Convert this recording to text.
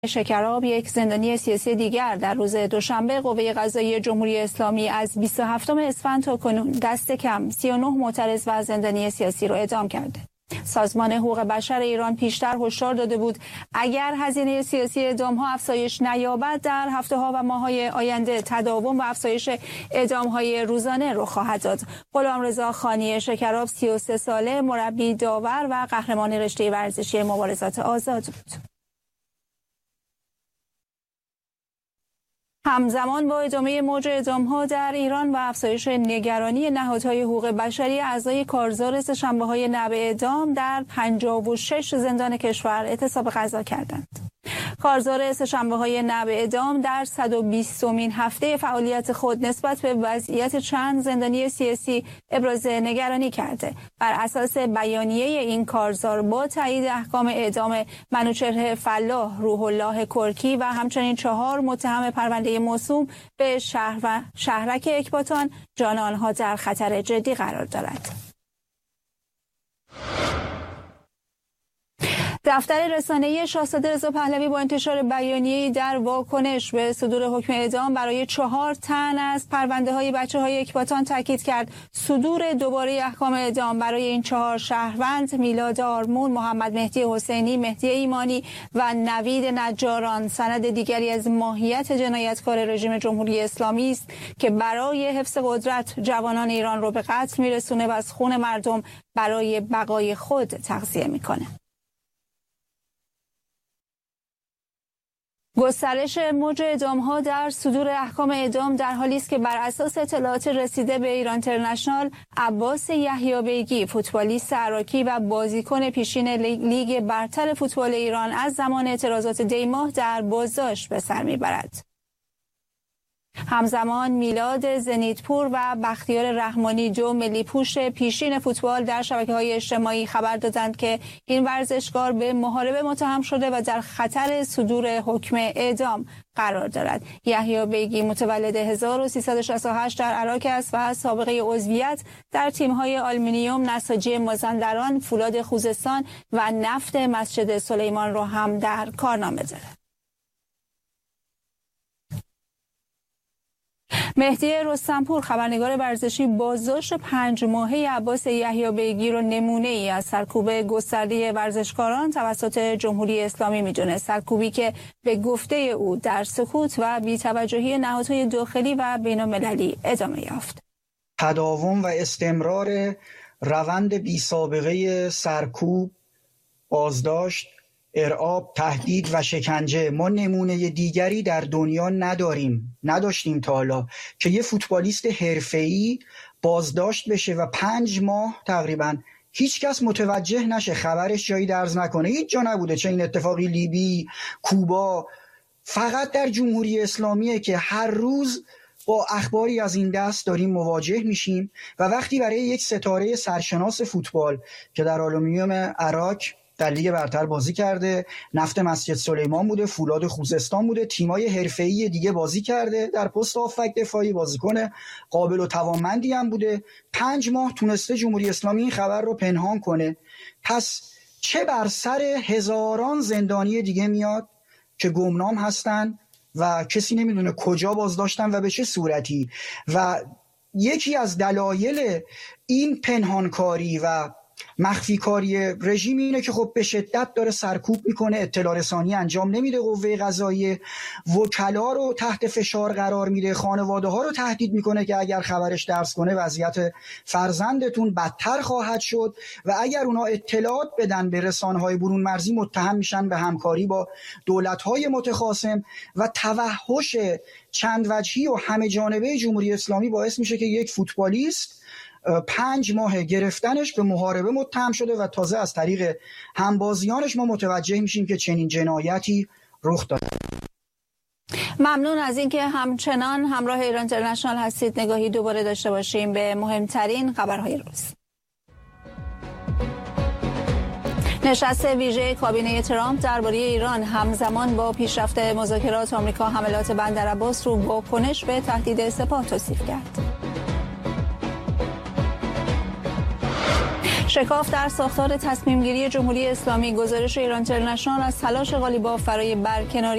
شکراب، یک زندانی سیاسی دیگر، در روز دوشنبه قوه قضاییه جمهوری اسلامی از 27 اسفند تا کنون دست کم 39 معترض و زندانی سیاسی را اعدام کرده. سازمان حقوق بشر ایران پیشتر هشدار داده بود اگر هزینه سیاسی اعدام‌ها افزایش نیابد در هفته‌ها و ماه‌های آینده تداوم و افزایش اعدام‌های روزانه رخ خواهد داد. غلامرضا خانی شکراب 33 ساله، مربی، داور و قهرمان رشته ورزشی مبارزات آزاد بود. همزمان با ادامه موج اعدام‌ها در ایران و افزایش نگرانی نهادهای حقوق بشری، اعضای کارزار سه‌شنبه‌های نوع اعدام در 56 زندان کشور اعتصاب غذا کردند. کارزار سه‌شنبه‌های نوع اعدام در 120مین هفته فعالیت خود نسبت به وضعیت چند زندانی سیاسی ابراز نگرانی کرده. بر اساس بیانیه این کارزار با تایید احکام اعدام منوچهر فلاح، روح الله کرکی و همچنین 4 متهم پرونده موسوم به شهرک اکباتان، جان آنها در خطر جدی قرار دارد. دفتر رسانه‌ای شاهزاده رضا پهلوی با انتشار بیانیه‌ای در واکنش به صدور حکم اعدام برای 4 تن از پرونده‌های بچه‌های اکباتان تاکید کرد صدور دوباره احکام اعدام برای این 4 شهروند، میلاد آرمون، محمد مهدی حسینی، مهدی ایمانی و نوید نجاران، سند دیگری از ماهیت جنایتکار رژیم جمهوری اسلامی است که برای حفظ قدرت جوانان ایران رو به قتل میرسونه و از خون مردم برای بقای خود تغذیه میکنه. گسترش موج اعدام‌ها در صدور احکام اعدام در حالی است که بر اساس اطلاعات رسیده به ایران اینترنشنال، عباس یحیی بیگی، فوتبالیست عراقی و بازیکن پیشین لیگ برتر فوتبال ایران، از زمان اعتراضات دی‌ماه در بازداشت به سر میبرد. همزمان میلاد زنیتپور و بختیار رحمانی، 2 ملی پوش پیشین فوتبال، در شبکه‌های اجتماعی خبر دادند که این ورزشکار به محاربه متهم شده و در خطر صدور حکم اعدام قرار دارد. یحیی بیگی متولد 1368 در عراق است و سابقه عضویت در تیم‌های آلومینیوم نساجی مازندران، فولاد خوزستان و نفت مسجد سلیمان را هم در کارنامه دارد. مهدی رستمپور، خبرنگار ورزشی، بازداشت 5 ماهه عباس یحیی بیگی را نمونه ای از سرکوب گسترده ورزشکاران توسط جمهوری اسلامی می‌داند. سرکوبی که به گفته او در سکوت و بی‌توجهی نهادهای داخلی و بین‌المللی ادامه یافت. تداوم و استمرار روند بی‌سابقه سرکوب، بازداشت، ارعاب، تهدید و شکنجه، ما نمونه دیگری در دنیا نداشتیم تا حالا که یه فوتبالیست حرفه‌ای بازداشت بشه و 5 ماه تقریبا هیچ کس متوجه نشه، خبرش جایی درز نکنه. هیچ جا نبوده چه این اتفاقی لیبی، کوبا، فقط در جمهوری اسلامیه که هر روز با اخباری از این دست داریم مواجه میشیم. و وقتی برای یک ستاره سرشناس فوتبال که در آلومینیوم عراق در لیگ برتر بازی کرده، نفت مسجد سلیمان بوده، فولاد خوزستان بوده، تیمای حرفه‌ای دیگه بازی کرده، در پست هافبک دفاعی بازیکن قابل و توانمندی هم بوده، 5 ماه تونسته جمهوری اسلامی این خبر رو پنهان کنه. پس چه بر سر هزاران زندانی دیگه میاد که گمنام هستن و کسی نمیدونه کجا بازداشتن و به چه صورتی. و یکی از دلایل این پنهانکاری و مخفی کاری رژیم اینه که خب به شدت داره سرکوب میکنه، اطلاع رسانی انجام نمیده، قوه قضاییه وکلا رو تحت فشار قرار میده، خانواده ها رو تهدید میکنه که اگر خبرش درز کنه وضعیت فرزندتون بدتر خواهد شد و اگر اونا اطلاعات بدن به رسانه‌های برون مرزی متهم میشن به همکاری با دولت‌های متخاصم. و توحش چند وجهی و همه جانبه جمهوری اسلامی باعث میشه که یک فوتبالیست 5 ماه گرفتنش به محاربه متهم شده و تازه از طریق همبازیانش ما متوجه میشیم که چنین جنایتی رخ داده. ممنون از اینکه همچنان همراه ایران اینترنشنال هستید. نگاهی دوباره داشته باشیم به مهمترین خبرهای روز. نشست ویژه کابینه ترامپ درباره ایران همزمان با پیشرفت مذاکرات آمریکا حملات بندرعباس رو واکنش به تهدید سپاه توصیف کرد. شکاف در ساختار تصمیم گیری جمهوری اسلامی. گزارش ایران اینترنشنال از تلاش قالیباف برای برکناری